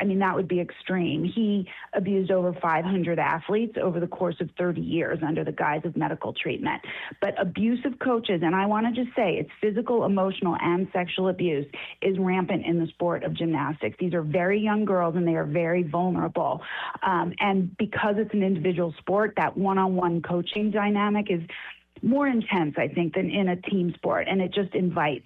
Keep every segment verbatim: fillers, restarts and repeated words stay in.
mean, that would be extreme. He abused over five hundred athletes over the course of thirty years under the guise of medical treatment. But abusive coaches, and I want to just say it's physical, emotional, and sexual abuse, is rampant in the sport of gymnastics. These are very young girls, and they are very vulnerable. Um, and because it's an individual sport, that one-on-one coaching dynamic is more intense, I think, than in a team sport, and it just invites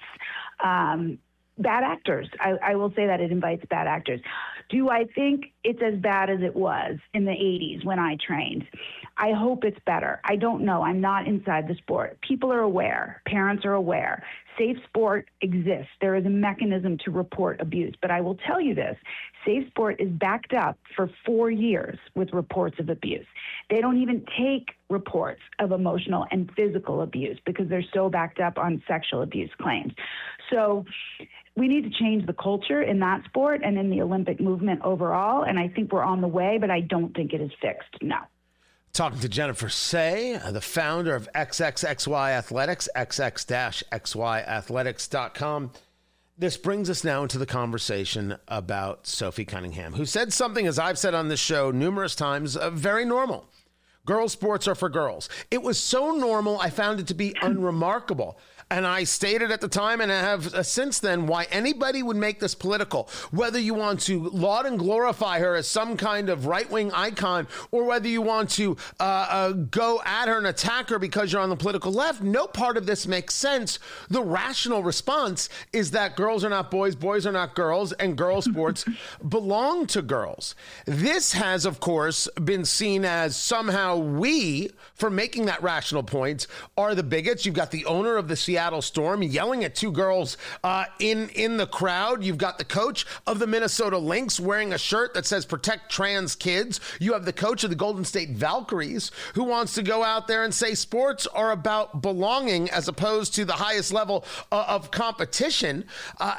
um, bad actors. I, I will say that it invites bad actors. Do I think it's as bad as it was in the eighties when I trained? I hope it's better. I don't know. I'm not inside the sport. People are aware. Parents are aware. Safe Sport exists. There is a mechanism to report abuse. But I will tell you this. Safe Sport is backed up for four years with reports of abuse. They don't even take reports of emotional and physical abuse because they're so backed up on sexual abuse claims. So we need to change the culture in that sport and in the Olympic movement overall. And I think we're on the way, but I don't think it is fixed. No. Talking to Jennifer Sey, the founder of X X X Y Athletics, X X X Y athletics dot com. This brings us now into the conversation about Sophie Cunningham, who said something, as I've said on this show numerous times, uh, very normal. Girls' sports are for girls. It was so normal, I found it to be unremarkable. And I stated at the time, and I have uh, since then, why anybody would make this political, whether you want to laud and glorify her as some kind of right-wing icon, or whether you want to uh, uh, go at her and attack her because you're on the political left. No part of this makes sense. The rational response is that girls are not boys, boys are not girls, and girl sports belong to girls. This has, of course, been seen as somehow we, for making that rational point, are the bigots. You've got the owner of the Seattle Storm yelling at two girls uh, in, in the crowd. You've got the coach of the Minnesota Lynx wearing a shirt that says protect trans kids. You have the coach of the Golden State Valkyries who wants to go out there and say sports are about belonging as opposed to the highest level uh, of competition. Uh,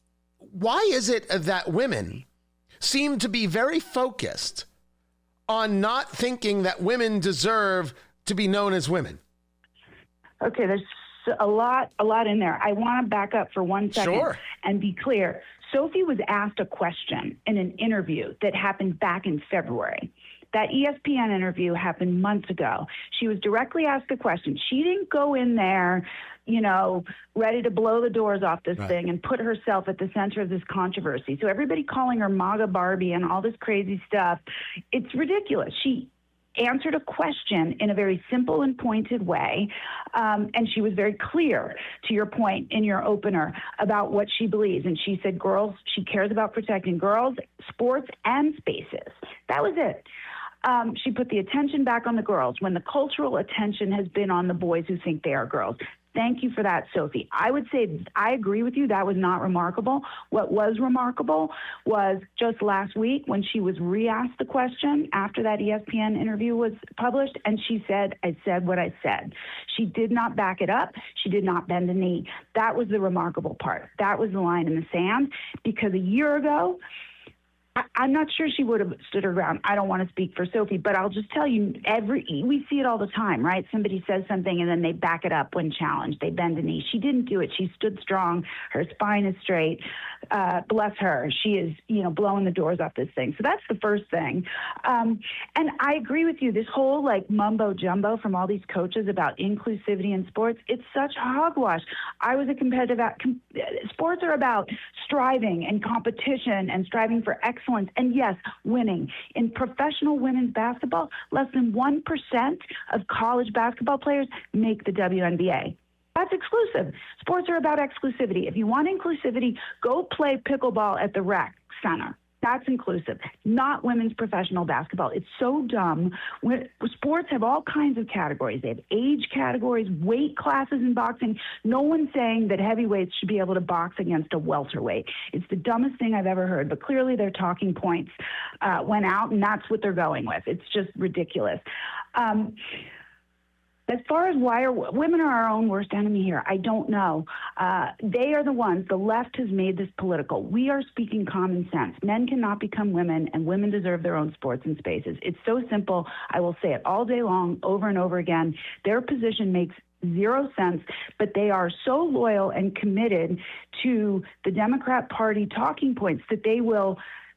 why is it that women seem to be very focused on not thinking that women deserve to be known as women? Okay, there's a lot, a lot in there. I want to back up for one second Sure. and be clear. Sophie was asked a question in an interview that happened back in February. That E S P N interview happened months ago. She was directly asked a question. She didn't go in there, you know, ready to blow the doors off this Right. thing and put herself at the center of this controversy. So everybody calling her MAGA Barbie and all this crazy stuff, it's ridiculous. She answered a question in a very simple and pointed way, um, and she was very clear, to your point in your opener, about what she believes. And she said girls, she cares about protecting girls, sports, and spaces. That was it. Um, she put the attention back on the girls when the cultural attention has been on the boys who think they are girls. Thank you for that, Sophie. I would say I agree with you. That was not remarkable. What was remarkable was just last week when she was re-asked the question after that E S P N interview was published, and she said, I said what I said. She did not back it up. She did not bend a knee. That was the remarkable part. That was the line in the sand, because a year ago, I, I'm not sure she would have stood her ground. I don't want to speak for Sophie, but I'll just tell you, every we see it all the time, right? Somebody says something and then they back it up when challenged. They bend a knee. She didn't do it. She stood strong. Her spine is straight. Uh, bless her. She is, you know, blowing the doors off this thing. So that's the first thing. Um, and I agree with you. This whole like mumbo jumbo from all these coaches about inclusivity in sports, it's such hogwash. I was a competitive, com- sports are about striving and competition and striving for excellence. And yes, winning. In professional women's basketball, less than one percent of college basketball players make the W N B A. That's exclusive. Sports are about exclusivity. If you want inclusivity, go play pickleball at the rec center. That's inclusive, not women's professional basketball. It's so dumb. When, sports have all kinds of categories. They have age categories, weight classes in boxing. No one's saying that heavyweights should be able to box against a welterweight. It's the dumbest thing I've ever heard, but clearly their talking points uh, went out, and that's what they're going with. It's just ridiculous. Um, As far as why are women are our own worst enemy here, I don't know. Uh, they are the ones, the left has made this political. We are speaking common sense. Men cannot become women, and women deserve their own sports and spaces. It's so simple. I will say it all day long, over and over again. Their position makes zero sense, but they are so loyal and committed to the Democrat Party talking points that they will